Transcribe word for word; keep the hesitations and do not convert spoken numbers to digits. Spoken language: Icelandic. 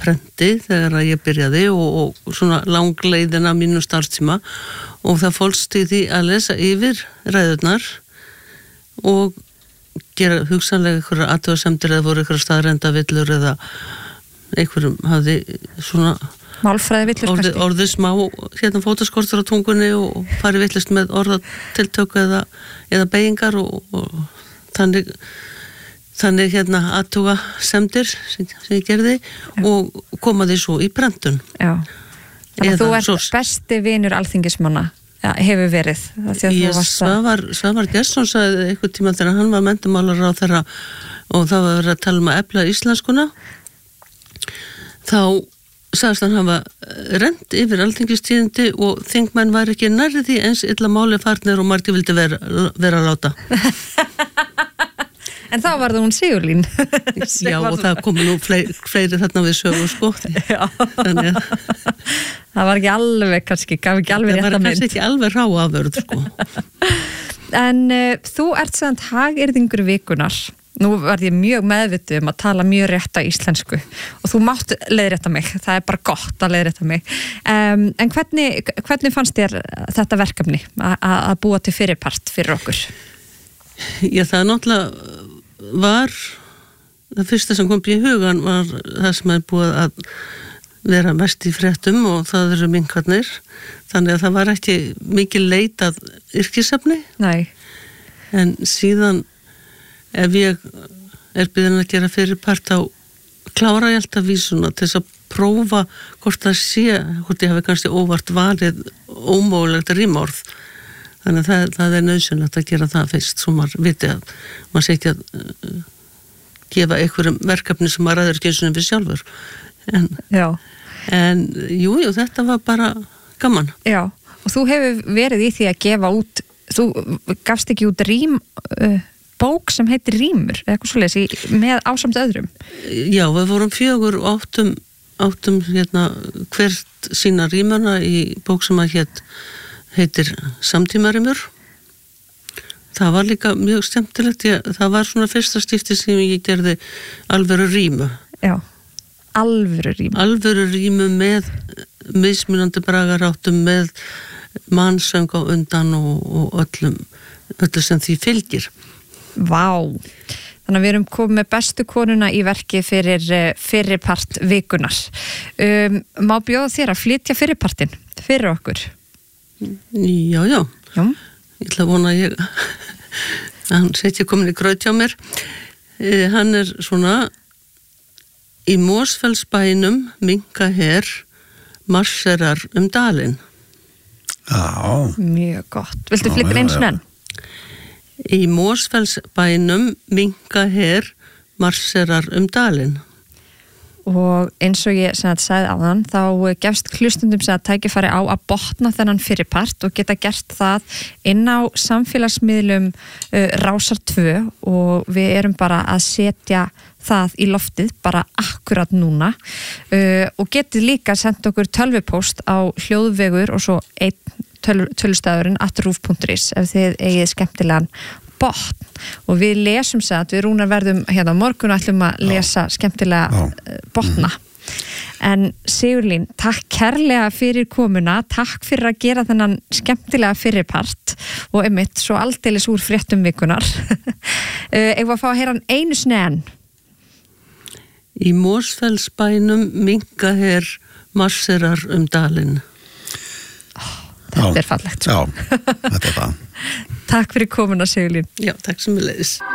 prenti þegar að ég byrjaði og, og svona langleiðina mínu starfstíma og það fólst í því að lesa yfir ræðurnar og gera hugsanlega einhverja athugasemdir eða voru einhverja staðrendavillur eða einhverjum hafði svona málfræði villur orði, orði smá hérna fótaskortur á tungunni og farið villist með orðatiltök eða, eða beygingar og, og þannig þannig hérna aðtuga semdir sem, sem ég gerði Já. Og koma því svo í prentun. Já. Þannig að þú ert svo... besti vinur alþingismanna ja, hefur verið. Ég Svavar, Svavar Gestsson sagði einhvern tíma þegar hann var menntamálar á þeirra og það var verið að tala um að efla íslenskuna þá sagðist hann hafa rent yfir alþingistíðindi og þingmenn var ekki nærri því eins illa máli farnir og margir vildi vera, vera að láta. En þá var það hún Sigurlín. Já, og það komi nú fleiri, fleiri þarna við sögu sko. Já. Þannig að það var ekki alveg, kannski, gaf ekki alveg rétta mynd. Það var kannski ekki alveg ráaförð sko. En uh, þú ert samt hagyrðingur vikunar. Nú var ég mjög meðvituð um að tala mjög rétta íslensku og þú mátt leiðrétta mig. Það er bara gott að leiðrétta mig. Um, en hvernig, hvernig fannst þér þetta verkefni að búa til fyrirpart fyrir okkur? Já, það náttúrulega var það fyrsta sem kom í hugan var það sem er búið að vera mest í fréttum og það eru minkarnir þannig að það var ekki mikil leit að yrkisefni. Nei. En síðan ef ég er byrðin að gera fyrirpart á klára ég alltaf vísuna til þess að prófa hvort það sé, hvort ég hafi kannski óvart valið ómögulegt rímorð. Þannig að það, það er nauðsynlegt að gera það fyrst svo maður viti að maður sé ekki að uh, gefa einhverjum verkefni sem maður ræður ekki eins og við sjálfur. En, Já. En jú, jú, þetta var bara gaman. Já, og þú hefur verið í því að gefa út, þú gafst ekki út rím, uh, bók sem heitir Rímur, eða eitthvað svoleiðis með ásamt öðrum. Já, við vorum fjögur og áttum, áttum hérna, hvert sína rímuna í bók sem að hét heitir Samtímarimur. Það var líka mjög skemmtilegt. Ég, það var svona fyrsta stifti sem ég gerði alvöru rímu. Já, alvöru rímu. Alvöru rímu með mismunandi bragaráttum, með mannsöng á undan og, og öllum, öllu sem því fylgir. Vá! Þannig að við erum komið með bestu konuna í verki fyrir fyrirpart vikunar. Um, má bjóða þér að flytja fyrirpartin fyrir okkur? Já, já. Já. Ég ætla að vona að ég að hann setja komin í graut hjá mér. Eh, hann er svona í Mosfellsbænum minka her marserar um dalinn. Já. Mjög gott. Viltu flytja eins og enn? Í Mosfellsbænum minka her marserar um dalinn. Og eins og ég sem þetta sagði á þann, þá gefst hlustundum sem að tækifæri á að botna þennan fyrirpart og geta gert það inn á samfélagsmiðlum uh, Rásar tvö og við erum bara að setja það í loftið bara akkurat núna uh, og getið líka sendt okkur tölvupóst á hljóðvegur og svo einn töl, tölustafurinn at rúf punktur is ef þið eigið skemmtilegan botn og við lesum sér að við Rúnar verðum hérna morgun og ætlum að lesa skemmtilega Já. botna. En Sigurlín, takk kærlega fyrir komuna, takk fyrir að gera þennan skemmtilega fyrirpart og einmitt svo aldeilis úr fréttum vikunar. Ég var að fá að heyra hann einu snenn. Í Mosfellsbænum minka her marserar um dalinn. Þetta Já. er fallegt. Já, þetta er það. Takk fyrir komuna, Sigurlín. Já, takk sem við leiðis.